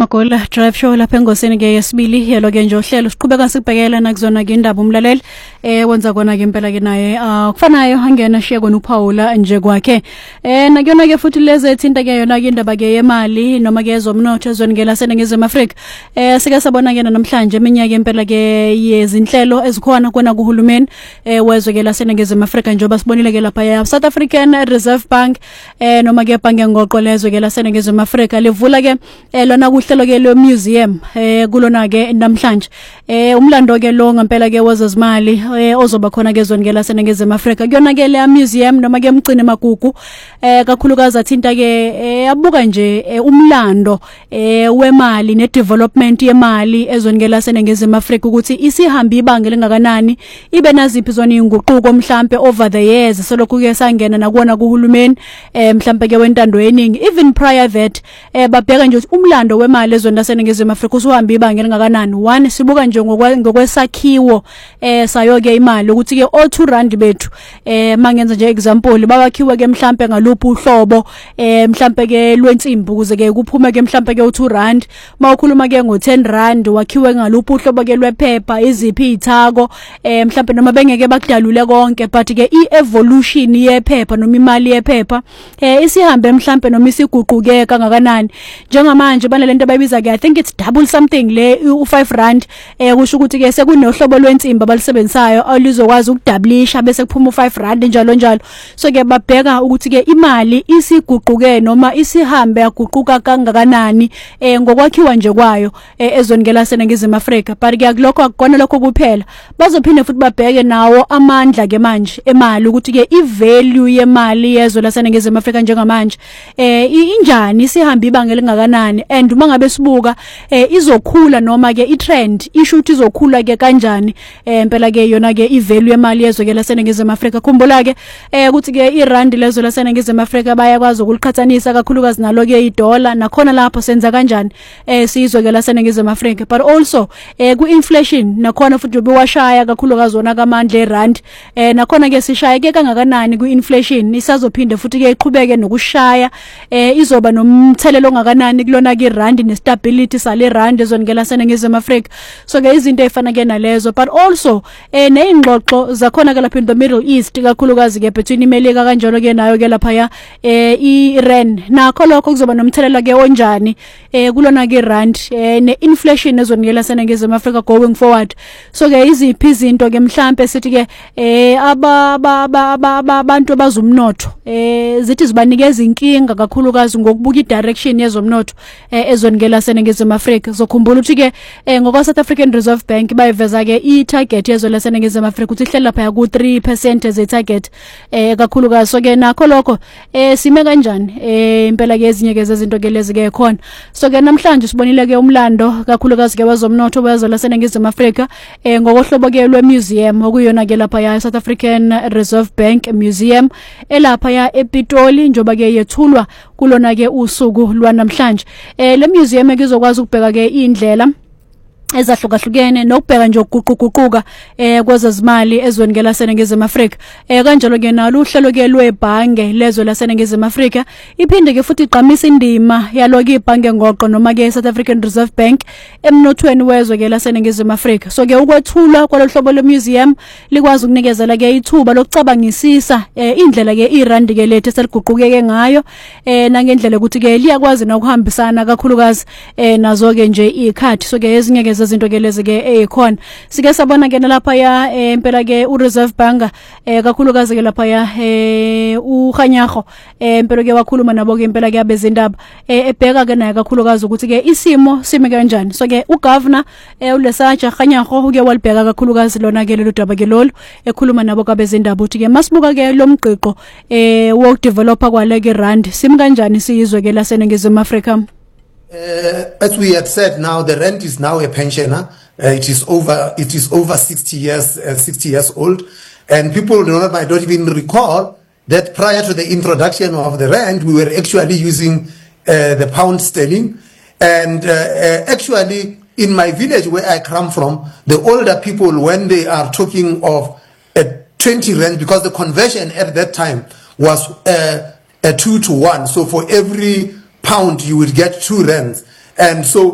Magula Drive Show lapha engosini ke yesibili yelo ke nje uhlelo siqhubeka sibhekela nakuzona ke indaba umlaleli wenza kona ke impela ke naye kufanayo angena shiye kona uPaula nje kwakhe nakuyona ke futhi leze ethinta ke yona ke indaba ke yemali noma ke ezomnotho ezweni ke laseNingizimu Afrika sike sabona ke namhlanje iminyaka impela ke yezinhlelo ezikhona kona kuhulumeni wezwe ke laseNingizimu Afrika njengoba sibonile ke lapha ya South African Reserve Bank noma ke bhange ngoqo lezwe ke laseNingizimu Afrika livula ke lona kuhlelo ke lo museum kulona ke namhlanje umlando ke lo ngempela ke wezezimali ozoba khona ke ezweni ke laseNingizimu Afrika kuyona ke le museum noma ke umgcini magugu kakhulukazi athinta ke abuka nje umlando wemali ne development yemali ezweni ke laseNingizimu Afrika ukuthi isihamba ibanga lengakanani ibe naziphi zona inguquko mhlambe over the years solokhu ke sangena nakuona kuhulumeni mhlambe ke wentando yeningi even prior that babheka nje umlando wemali ezweni laseNingizimu Afrika usuhamba ibanga lengakanani one sibuka nje ngokwesakhiwo sayo ke imali ukuthi ke o2 rand bethu mangenza nje example babakhiwa ke mhlambe ngaluphi uhlobo mhlambe ke lwensimbi ukuze ke kuphume ke mhlambe ke u2 rand mawukhuluma ke ngo10 rand wakhiwe ngaluphi uhlobo ke lwephepha iziphi izithako mhlambe noma bengeke bakudalule konke but ke i-evolution yephepha noma imali yephepha isihambe mhlambe noma isiguquke kangakanani njengamanje banalento abayibiza ke I think it's double something le u5 rand kusho ukuthi ke sekunohlobo lwensimbi abalisebenzisayo olizokwazi ukudablisha bese kuphuma u5 rand njalo njalo so ke babheka ukuthi ke imali isiguquke noma isihambe yaguquka kangakanani ngokwakhiwa nje kwayo ezweni ke laseNingizimu Afrika but ke kulokho akukona lokho kuphela bazophinde futhi babheke nawo amandla ke manje emali ukuthi ke ivalue yemali yezwe laseNingizimu Afrika njengamanje injani isihamba ibanga lengakanani and uma ngabe sibuka izokhula noma ke itrend isho ukuthi izokhula ke kanjani impela ke yona ke ivalue yemali yezwe ke laseNingizimu Afrika khumbula ke ukuthi ke irand lezwe laseNingizimu Afrika bayakwazi ukuliqhathanisa kakhulukazi nalo ke idola nakhona lapho senza kanjani sizwe ke laseNingizimu Afrika but also ku inflation nakhona futhi ubiwashaya kakhulukazi wona kamandla erand nakhona ke sishaya ke kangakanani ku inflation isazophinde futhi ke iqhubeke nokushaya izoba nomthelelo ongakanani kulona ke irand nestability sale rand ezweni ke laseNingizimu Afrika so ke izinto ezifana ke nalezo but also neingxoxo zakhona ke lapha in the Middle East kakhulukazi ke between iMelika kanjalo ke nayo ke lapha ya Iran nakho lokho kuzoba nomthelela ke onjani kulona ke rand ne-inflation ezweni ke laseNingizimu Afrika going forward so ke iziphi izinto ke mhlambe sithi ke abantu abazumnotho zithi zibanikeza inkinga kakhulukazi ngokubuka i-direction yezomnotho ezweni ke laseNingizimu Afrika zokhumbula ukuthi ke ngokwa South African Reserve Bank bayiveza ke i-target yezwe laseNingizimu Afrika ukuthi ihlela lapha ku 3% ze target kakhulukazi so ke nakho lokho sime kanjani impela ke ezinye ke zezinto ke lezi ke khona so ke namhlanje sibonile ke umlando kakhulukazi ke wezomnotho wezwe laseNingizimu Afrika ngokohlobo ke lwe museum okuyona ke lapha ya South African Reserve Bank Museum elapha ya ePitoli njoba ke yethulwa kulona ke usuku lwanamhlanje le museum ekuzokwazi ukubheka ke indlela ezahlukahlukene nokubheka nje ukuguquguquka kwezezimali ezweni ke laseNingizimu Afrika kanjalo ke nalo uhlelo ke lwebhange lezwe laseNingizimu Afrika iphinde ke futhi igqamisa indima yaloku ibhange ngoqo noma ke South African Reserve Bank emnothweni wezwe ke laseNingizimu Afrika so ke ukwethula kwalomhlobo lemuseum likwazi ukunikezela ke ithuba lokucabangisisa indlela ke irand ke lethe seliguqukeke ngayo nangendlela ukuthi ke liyakwazi nokuhambisana kakhulukazi nazo ke nje ikhathi so ke ezinye ke izinto ke lezi ke ekhona sike sabona ke lapha ya impela ke uReserve Bank kakhulukazi ke lapha ya uKhanyago impela ke wakhuluma nabo ke impela ke abezindaba ebheka ke naye kakhulukazi ukuthi ke isimo sime kanjani so ke uGovernor uLesaja Khanyago uke walibheka kakhulukazi lona ke lelo daba ke lolu ekhuluma nabo kabezindaba ukuthi ke masibuka ke lomgqiqo wokudevelopa kwale ke rand simi kanjani siyizwe ke laseNingizimu Afrika. As we had said, now the rand is now a pensioner. It is over 60 years old, and people might not even recall that prior to the introduction of the rand, we were actually using the pound sterling. And actually, in my village where I come from, the older people, when they are talking of 20 rand, because the conversion at that time was a 2 to 1, so for every pound you would get 2 rands, and so